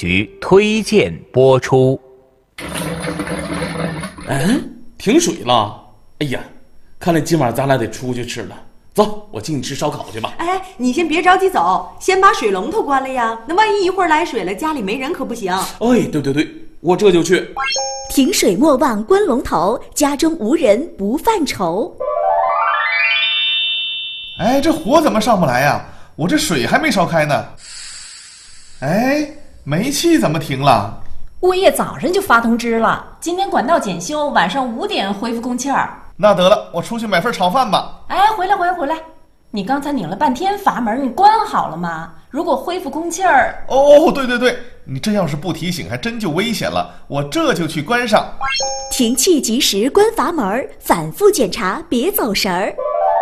局推荐播出。 停水了！哎呀，看来今晚咱俩得出去吃了。走，我请你吃烧烤去吧。 哎，你先别着急走，先把水龙头关了呀。那万一一会儿来水了，家里没人可不行。 哎，对，我这就去。 停水莫忘关龙头，家中无人不犯愁。 哎，这火怎么上不来呀？我这水还没烧开呢。哎，煤气怎么停了？ 物业早上就发通知了，今天管道检修，晚上5点恢复供气儿。 那得了，我出去买份炒饭吧。 哎，回来！你刚才拧了半天阀门，你关好了吗？如果恢复供气儿…… 哦，对，你这要是不提醒，还真就危险了。我这就去关上。 停气及时关阀门，反复检查，别走神儿。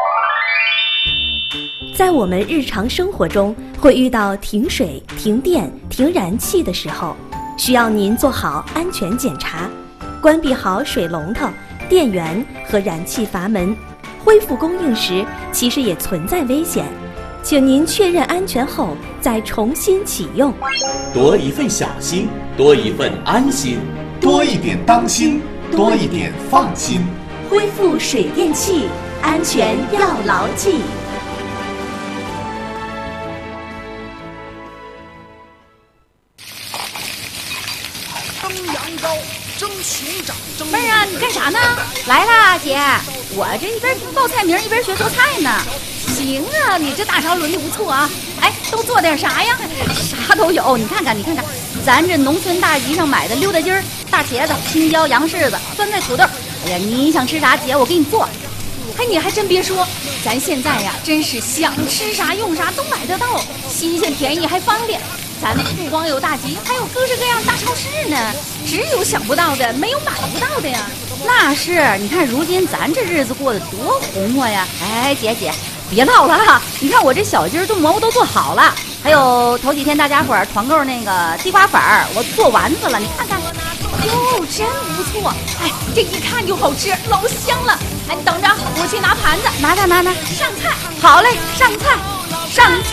在我们日常生活中，会遇到停水、停电、停燃气的时候，需要您做好安全检查，关闭好水龙头、电源和燃气阀门。恢复供应时，其实也存在危险，请您确认安全后再重新启用。 多一份小心，多一份安心， 多一点当心，多一点放心。 恢复水电气，安全要牢记。 蒸羊羔，蒸熊掌，蒸…… 妹儿啊，你干啥呢？来啦，姐，我这一边听报菜名一边学做菜呢。行啊，你这大潮轮的不错啊。哎，都做点啥呀？啥都有，你看看，咱这农村大集上买的溜达鸡儿、大茄子、青椒、洋柿子、酸菜、土豆。哎呀，你想吃啥，姐我给你做。 哎，你还真别说，咱现在呀，真是想吃啥用啥都买得到，新鲜便宜还方便。咱不光有大集，还有各式各样大超市呢。只有想不到的，没有买不到的呀。 那是，你看如今咱这日子过得多红火呀！哎，姐，别唠了哈，你看我这小鸡儿炖蘑菇都做好了，还有头几天大家伙儿团购那个地瓜粉儿，我做丸子了，你看看。 哟，真不错！哎，这一看就好吃，老香了。哎，你等着，我去拿盘子， 拿。 上菜。 好嘞，上菜。